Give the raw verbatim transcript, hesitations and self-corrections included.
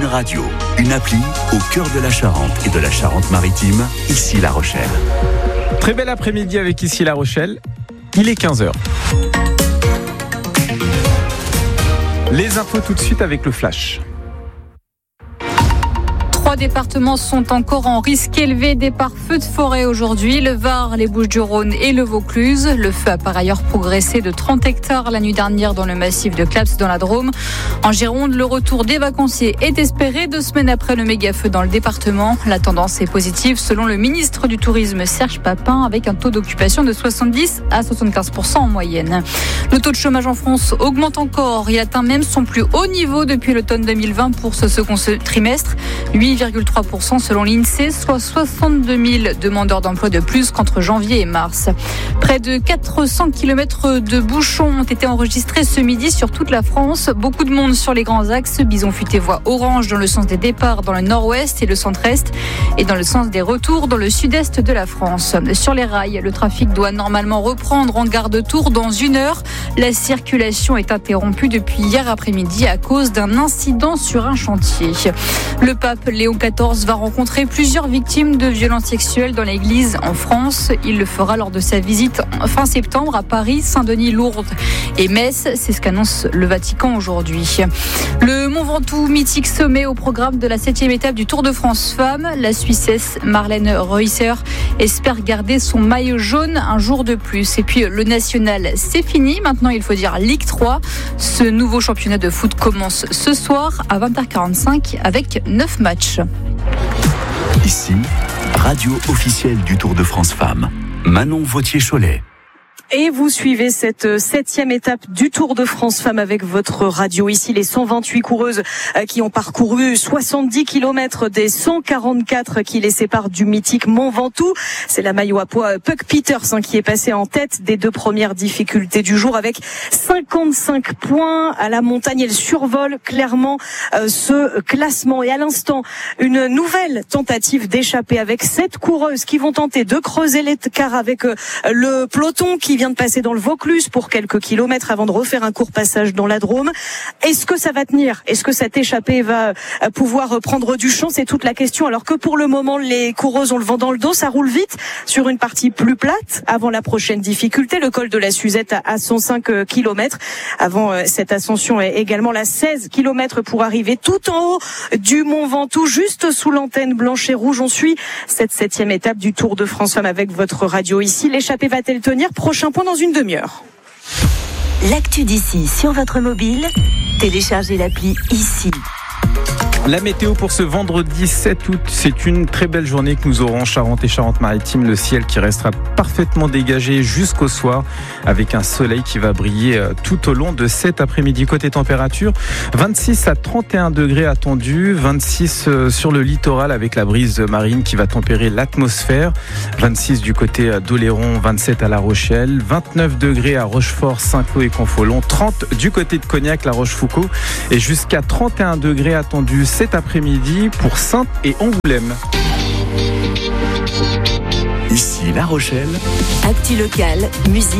Radio, une appli au cœur de la Charente et de la Charente-Maritime, ici La Rochelle. Très bel après-midi avec ici La Rochelle. Il est quinze heures. Les infos tout de suite avec le Flash. Trois départements sont encore en risque élevé départ feu de forêt aujourd'hui. Le Var, les Bouches-du-Rhône et le Vaucluse. Le feu a par ailleurs progressé de trente hectares la nuit dernière dans le massif de Claps dans la Drôme. En Gironde, le retour des vacanciers est espéré deux semaines après le méga-feu dans le département. La tendance est positive selon le ministre du Tourisme Serge Papin avec un taux d'occupation de soixante-dix à soixante-quinze pour cent en moyenne. Le taux de chômage en France augmente encore. Il atteint même son plus haut niveau depuis l'automne deux mille vingt pour ce second trimestre. huit virgule trois pour cent selon l'INSEE, soit soixante-deux mille demandeurs d'emploi de plus qu'entre janvier et mars. Près de quatre cents kilomètres de bouchons ont été enregistrés ce midi sur toute la France. Beaucoup de monde sur les grands axes. Bison futé voie orange dans le sens des départs dans le nord-ouest et le centre-est et dans le sens des retours dans le sud-est de la France. Sur les rails, le trafic doit normalement reprendre en gare de Tours dans une heure. La circulation est interrompue depuis hier après-midi à cause d'un incident sur un chantier. Le pape Léon quatorze va rencontrer plusieurs victimes de violences sexuelles dans l'église en France. Il le fera lors de sa visite fin septembre à Paris, Saint-Denis, Lourdes et Metz. C'est ce qu'annonce le Vatican aujourd'hui. Le Mont Ventoux, mythique sommet au programme de la septième étape du Tour de France Femmes. La Suissesse Marlène Reusser espère garder son maillot jaune un jour de plus. Et puis le national, c'est fini. Maintenant, il faut dire Ligue trois. Ce nouveau championnat de foot commence ce soir à vingt heures quarante-cinq avec neuf matchs. Ici, radio officielle du Tour de France Femmes. Manon Vautier-Cholet. Et vous suivez cette septième étape du Tour de France Femmes avec votre radio. Ici, les cent vingt-huit coureuses qui ont parcouru soixante-dix kilomètres des cent quarante-quatre qui les séparent du mythique Mont Ventoux. C'est la maillot à poids Puck Peters qui est passée en tête des deux premières difficultés du jour avec cinquante-cinq points à la montagne. Elle survole clairement ce classement. Et à l'instant, une nouvelle tentative d'échapper avec sept coureuses qui vont tenter de creuser l'écart avec le peloton qui vient de passer dans le Vaucluse pour quelques kilomètres avant de refaire un court passage dans la Drôme. Est-ce que ça va tenir? Est-ce que cette échappée va pouvoir prendre du champ? C'est toute la question. Alors que pour le moment, les coureuses ont le vent dans le dos. Ça roule vite sur une partie plus plate avant la prochaine difficulté, le col de la Suzette à cent cinq kilomètres. Avant cette ascension est également la seize kilomètres pour arriver tout en haut du Mont Ventoux, juste sous l'antenne blanche et rouge. On suit cette septième étape du Tour de France Femmes avec votre radio ici. L'échappée va-t-elle tenir? Prochain point dans une demi-heure. L'actu d'ici sur votre mobile, téléchargez l'appli ici. La météo pour ce vendredi sept août, c'est une très belle journée que nous aurons en Charente et Charente-Maritime. Le ciel qui restera parfaitement dégagé jusqu'au soir avec un soleil qui va briller tout au long de cet après-midi. Côté température, vingt-six à trente et un degrés attendus, vingt-six sur le littoral avec la brise marine qui va tempérer l'atmosphère, vingt-six du côté d'Oléron, vingt-sept à La Rochelle, vingt-neuf degrés à Rochefort, Saint-Cloud et Confolon, trente du côté de Cognac, La Rochefoucauld et jusqu'à trente et un degrés attendus cet après-midi pour Saintes et Angoulême. Ici La Rochelle. Actu locale, musique.